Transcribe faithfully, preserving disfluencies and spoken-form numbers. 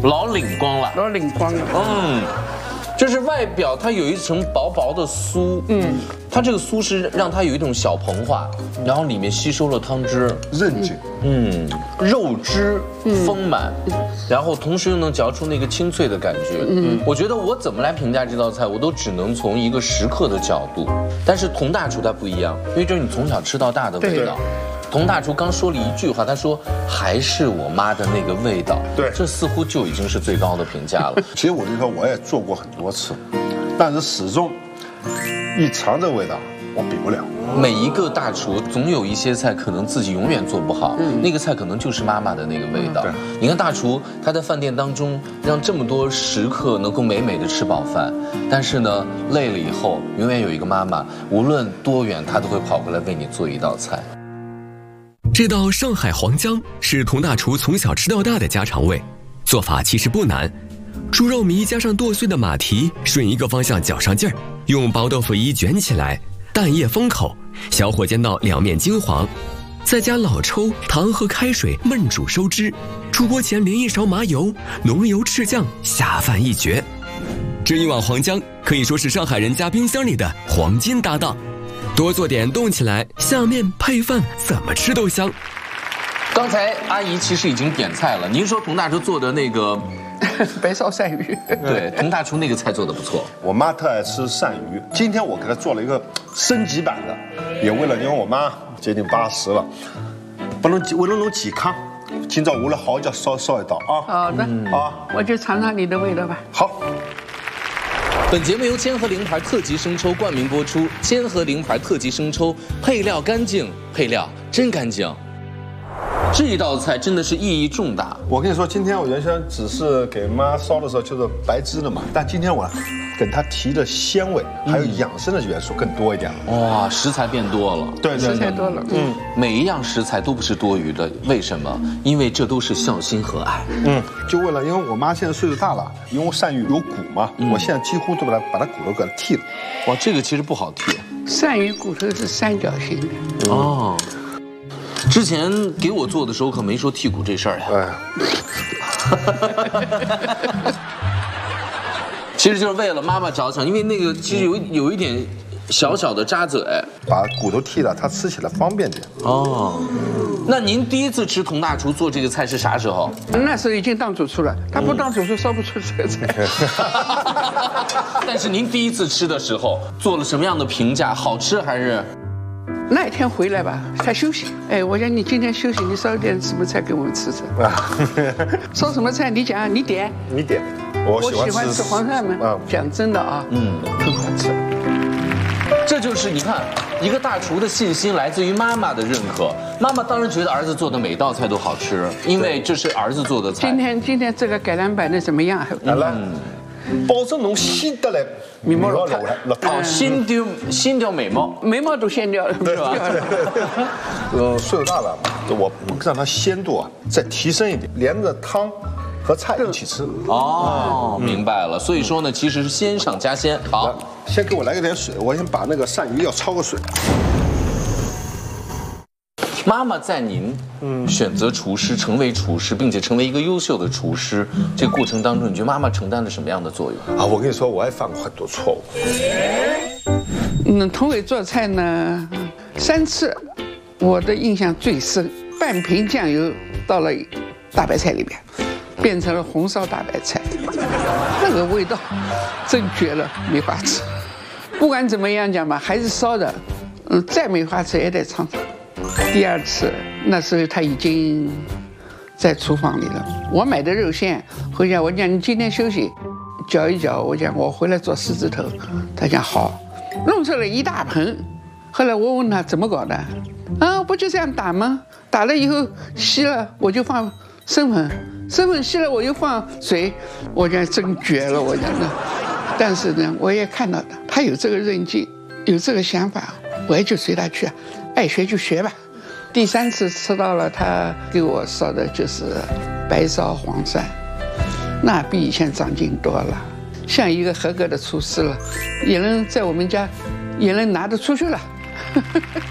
老领光了， 老领光了。 嗯。就是外表它有一层薄薄的酥，嗯，它这个酥是让它有一种小膨化，然后里面吸收了汤汁， 韧劲， 嗯，肉汁丰满，然后同时又能嚼出那个清脆的感觉，嗯，我觉得我怎么来评价这道菜，我都只能从一个食客的角度，但是佟大厨他不一样，因为这是你从小吃到大的味道。佟大厨刚说了一句话，他说还是我妈的那个味道， 对， 这似乎就已经是最高的评价了。 其实我就说我也做过很多次，但是始终一尝这味道，我比不了。 每一个大厨总有一些菜可能自己永远做不好，嗯、那个菜可能就是妈妈的那个味道。嗯、你看大厨他在饭店当中让这么多食客能够美美的吃饱饭，但是呢累了以后，永远有一个妈妈，无论多远，她都会跑过来为你做一道菜。 这道上海黄姜是佟大厨从小吃到大的家常味，做法其实不难，猪肉糜加上剁碎的马蹄，顺一个方向搅上劲儿，用薄豆腐衣卷起来，蛋液封口，小火煎到两面金黄，再加老抽、糖和开水焖煮收汁。出锅前淋一勺麻油，浓油赤酱，下饭一绝。这一碗黄姜可以说是上海人家冰箱里的黄金搭档。多做点动起来，下面配饭怎么吃都香。 刚才阿姨其实已经点菜了，您说佟大厨做的那个白烧鳝鱼， 对，佟大厨那个菜做的不错。 我妈特爱吃鳝鱼，今天我给她做了一个升级版的，也为了因为我妈接近八十了，不能为了弄健康，今朝我来好好叫烧烧一道啊。 好的，啊，我就尝尝你的味道吧。 好。 本节目由千和苓牌特级生抽冠名播出，千和苓牌特级生抽，配料干净，配料真干净。这一道菜真的是意义重大。 我跟你说，今天我原先只是给妈烧的时候就是白汁的嘛，但今天我跟她提的鲜味还有养生的元素更多一点了。 哇，食材变多了， 对， 食材多了， 嗯，每一样食材都不是多余的，为什么？因为这都是孝心和爱。 嗯，就为了，因为我妈现在岁数大了，因为鳝鱼有骨嘛，嗯、我现在几乎都把它把它骨头给它剔了。 哇，这个其实不好剔。 鳝鱼骨头是三角形的。 嗯、哦。之前给我做的时候可没说剔骨这事儿呀。哎。其实就是为了妈妈着想，因为那个其实有有一点小小的扎嘴， 把骨头剔了，它吃起来方便点。 哦，那您第一次吃佟大厨做这个菜是啥时候？ 那时候已经当主厨了，他不当主厨烧不出这个菜。 但是您第一次吃的时候做了什么样的评价？好吃还是？ 那一天回来吧，他休息。哎，我讲你今天休息，你烧点什么菜给我们吃吃。烧什么菜？你讲，你点。 你点。我喜欢吃。我喜欢吃黄鳝嘛。嗯。讲真的啊，嗯，很好吃。 这就是你看，一个大厨的信心来自于妈妈的认可。妈妈当然觉得儿子做的每道菜都好吃，因为这是儿子做的菜。 今天今天这个改良版的怎么样？ 来了。保证侬先得来眉毛落落哦，先掉先掉眉毛， 眉毛都先掉了，是吧？ 呃，岁数大了，我让它鲜度啊再提升一点，连着汤和菜一起吃。 哦，明白了。所以说呢，其实是鲜上加鲜。好， 先给我来个点水，我先把那个鳝鱼要焯个水。 妈妈在您嗯选择厨师、成为厨师，并且成为一个优秀的厨师这个过程当中，你觉得妈妈承担了什么样的作用啊？我跟你说，我也犯过很多错误。 嗯，佟伟做菜呢，三次，我的印象最深，半瓶酱油到了大白菜里边，变成了红烧大白菜，那个味道真绝了，没法吃。不管怎么样讲吧，还是烧的，嗯，再没法吃也得尝尝。第二次，那时候他已经在厨房里了。我买的肉馅回家，我讲你今天休息，搅一搅。我讲我回来做狮子头，他讲好，弄出来一大盆。后来我问他怎么搞的，啊，不就这样打吗？打了以后稀了，我就放生粉，生粉稀了我又放水。我讲真绝了，我讲的。但是呢，我也看到的，他有这个韧劲，有这个想法，我也就随他去。爱学就学吧。第三次吃到了他给我烧的就是白烧黄鳝，那比以前长进多了，像一个合格的厨师了，也能在我们家也能拿得出去了。